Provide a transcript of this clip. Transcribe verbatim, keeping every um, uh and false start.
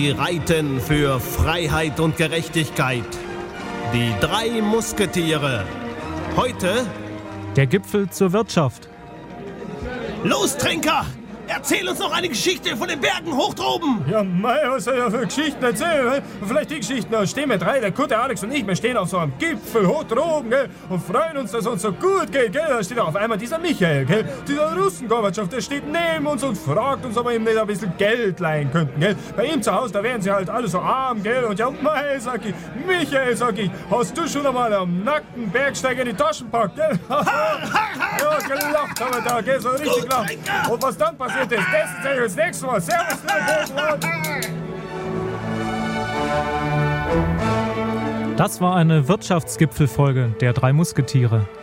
Sie reiten für Freiheit und Gerechtigkeit. Die drei Musketiere. Heute der Gipfel zur Wirtschaft. Los, Trinker! Erzähl uns noch eine Geschichte von den Bergen hoch droben! Ja, mei, was soll ich ja für Geschichten erzählen? Vielleicht die Geschichten, da stehen wir drei, der Kutte, Alex und ich, wir stehen auf so einem Gipfel hoch droben, gell, und freuen uns, dass es uns so gut geht, gell. Da steht auf einmal dieser Michael, gell, dieser Russen-Gorbatschow, der steht neben uns und fragt uns, ob wir ihm nicht ein bisschen Geld leihen könnten, gell. Bei ihm zu Hause, da wären sie halt alle so arm, gell, und ja, mei, sag ich, Michael, sag ich, hast du schon einmal am nackten Bergsteiger in die Taschen packt, gell? Ja, gelacht haben wir da, gell, so richtig gelacht. Und was dann passiert ist, das erzähl ich das nächste Mal. Servus, Das war eine Wirtschaftsgipfelfolge der drei Musketiere.